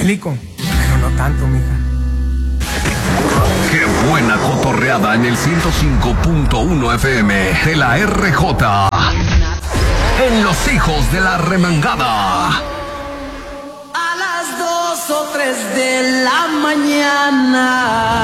Angélico, pero no tanto, mija. Qué buena cotorreada en el 105.1 FM de la RJ. En Los Hijos de la Remangada. A las 2 o 3 de la mañana.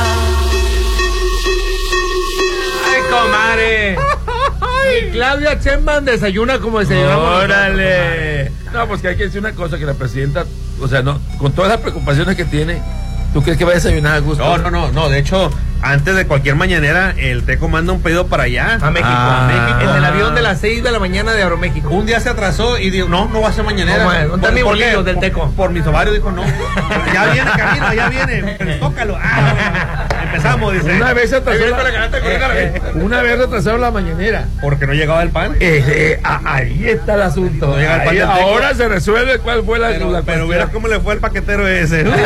¡Ay, comadre! Y Claudia Sheinbaum desayuna como desayunamos. ¡Órale! No, pues que hay que decir una cosa, que la presidenta, o sea, no, con todas las preocupaciones que tiene, ¿tú crees que va a desayunar a gusto? No, de hecho, antes de cualquier mañanera, el Teco manda un pedido para allá. A México. En el avión de las 6 de la mañana de Aeroméxico. Un día se atrasó y dijo, no va a ser mañanera. ¿Dónde están mis bolillos del Teco? Por mis ovarios dijo, no. Ya viene camino, ya viene. Pero tócalo. Empezamos, dice. Una vez atrasaron la mañanera. Porque no llegaba el pan. Ahí está el asunto. No llega el pan del Teco. Ahora se resuelve cuál fue la pero mira cómo le fue el paquetero ese. Ni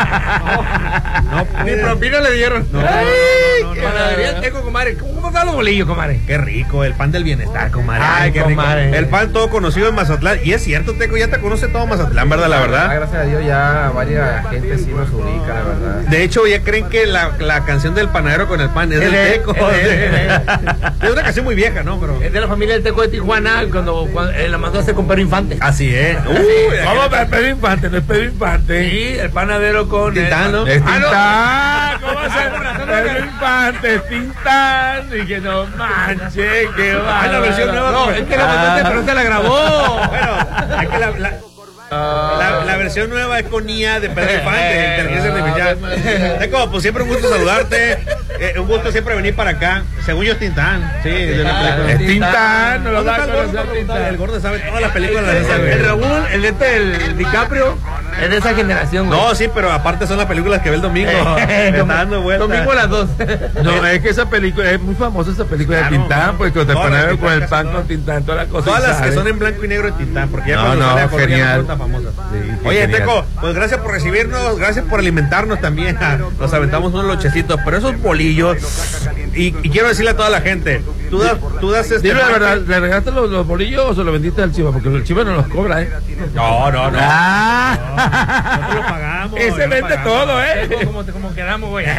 propina le dieron. Panadería el Teco, comadre. ¿Cómo están los bolillos, comadre? Qué rico, el pan del bienestar, comadre. Ay, qué comadre. rico. El pan todo conocido en Mazatlán. Y es cierto, Teco, ya te conoce todo Mazatlán, ¿verdad? La verdad. Gracias a Dios ya varias gente sí nos ubica, la verdad. De hecho, ya creen que la canción del panadero con el pan es del Teco. Es una canción muy vieja, ¿no? Pero es de la familia del Teco de Tijuana, cuando la mandó a hacer con Pedro Infante. Así es. Vamos a ver, Pedro Infante, no es Pedro Infante. Sí, el panadero con Tintán, ¿no? Es Tintán. ¿Cómo va a ser? Pedro Infante, es Tintán. Y que no manche, que va. La versión nueva. No, es que la mandaste, pero se la grabó. Bueno, es que la versión nueva es con IA de Pedro Infante, inteligencia artificial. Teco, pues siempre un gusto saludarte. Un gusto siempre venir para acá. Según yo es Tintán. Sí, es Tintán. No lo da el gordo sabe todas las películas. El Raúl, el DiCaprio, es de esa generación, güey. No, sí, pero aparte son las películas que ve el domingo. Domingo a las 2. No, es que esa película, es muy famosa esa película de Tintán, pues con el panadero con el pan con Tintán, todas las cosas. Todas las que son en blanco y negro de Tintán, porque ya genial. Famosa. Sí, oye, genial. Teco, pues gracias por recibirnos, gracias por alimentarnos también. Nos aventamos unos lochecitos, pero esos bolillos. Y quiero decirle a toda la gente, tú das dime la verdad, ¿le regalaste los bolillos o se los vendiste al Chiva? Porque el Chiva no los cobra, No. Nosotros lo pagamos. Ese vende todo, Como quedamos, güey.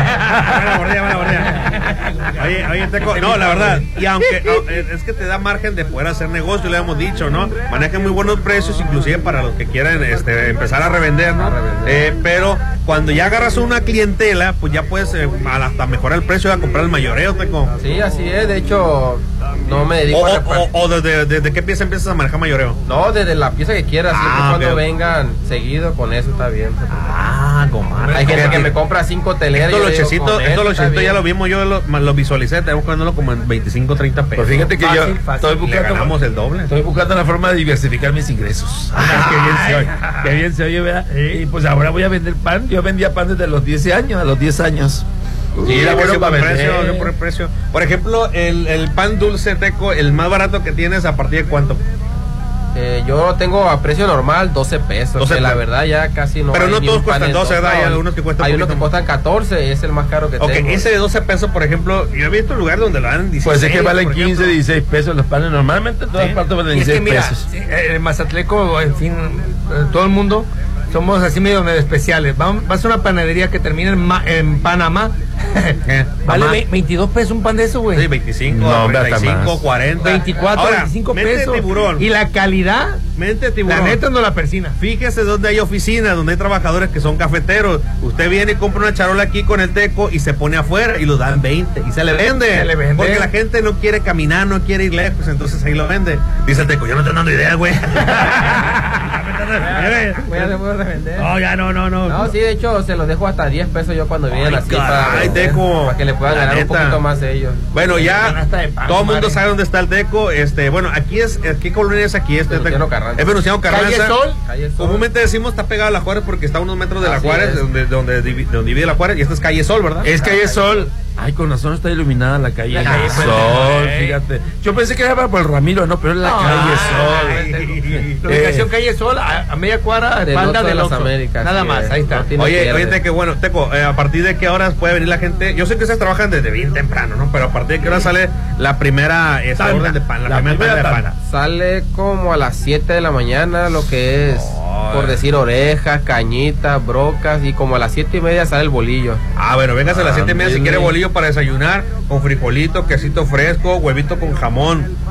Oye, Teco, no, la verdad, y aunque es que te da margen de poder hacer negocio, le hemos dicho, ¿no? Manejan muy buenos precios, inclusive para los que quieran empezar a revender, ¿no? Pero cuando ya agarras una clientela, pues ya puedes hasta mejorar el precio, a comprar el mayoreo, Teco. Sí, así es, de hecho, no me dedico ¿O desde qué pieza empiezas a manejar mayoreo? No, desde la pieza que quieras, siempre cuando vengan seguido, con eso está bien. Comadre. Hay gente que me compra 5 teleras. Estos lochecitos ya lo vimos, yo lo visualicé, tenemos buscándolo como en 25, 30 pesos. Pues fíjate que fácil, le ganamos el doble. Estoy buscando la forma de diversificar mis ingresos. Qué bien se oye, ¿verdad? Y pues ahora voy a vender pan. Yo vendía pan desde los 10 años, a los 10 años. Sí, era bueno para vender. Por el precio. Por ejemplo, el pan dulce, Teco, el más barato que tienes, ¿a partir de cuánto? Yo tengo a precio normal 12 pesos. 12 que la verdad ya casi no. Pero hay no todos cuestan 12, ¿verdad? Hay algunos que cuestan. Hay unos que cuestan 14, es el más caro que tengo. Ese de 12 pesos, por ejemplo, yo he visto lugares donde lo dan 16. Pues es que valen 15, 16 pesos los panes. Normalmente en todas partes valen 16 pesos. En Mazatleco, en fin, todo el mundo somos así medio especiales. Vas a una panadería que termina en Panamá. Vale 22 pesos un pan de eso, güey. Sí, 25, 35, 40. 24, ahora, 25 pesos. Tiburón. Y la calidad, mente tiburón. La neta no la persina. Fíjese donde hay oficinas, donde hay trabajadores que son cafeteros. Usted viene y compra una charola aquí con el Teco y se pone afuera y lo dan 20 y se le vende. Porque la gente no quiere caminar, no quiere ir lejos, entonces ahí lo vende. Dice el Teco, yo no estoy dando idea, güey. Voy a revender. No, ya no. No, sí, de hecho, se los dejo hasta 10 pesos yo cuando vienen así para que le puedan ganar un poquito más ellos. Bueno, ya todo el mundo sabe dónde está el Teco. Bueno, ¿qué colonia es aquí? Venustiano Carranza. Es Venustiano Carranza. Calle Sol. Comúnmente decimos está pegado a la Juárez porque está a unos metros de la Juárez, donde divide la Juárez, y esta es Calle Sol, ¿verdad? Es Calle Sol. Ay, con razón está iluminada la calle Sol, fíjate. Yo pensé que era por el Ramiro, no, pero es la Calle Sol. La ubicación Calle Sol, a media cuadra, espalda de las Américas. Nada más, ahí está. Oye, Teco, bueno, Teco, ¿a partir de qué horas puede venir la gente? Yo sé que ustedes trabajan desde bien temprano, ¿no? Pero ¿a partir de qué hora sale la primera orden de pan? La primera tanda de pan. Sale como a las 7 de la mañana, lo que es por decir orejas, cañitas, brocas, y como a las 7:30 sale el bolillo. Bueno, vengas a las 7:30 si quiere bolillo para desayunar, con frijolito, quesito fresco, huevito con jamón.